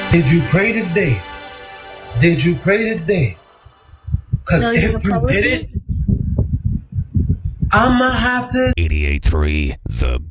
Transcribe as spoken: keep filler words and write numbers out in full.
Did you pray today? Did you pray today? Because No, if you didn't, I'ma have to. eighty-eight point three The